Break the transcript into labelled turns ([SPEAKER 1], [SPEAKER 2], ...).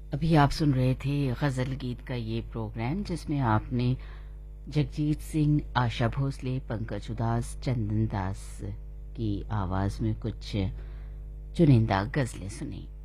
[SPEAKER 1] अभी आप सुन रहे थे गज़ल गीत का ये प्रोग्राम जिसमें आपने जगजीत सिंह, आशा भोसले, पंकज उदास, चंदन दास की आवाज़ में कुछ चुनिंदा गज़लें सुनी।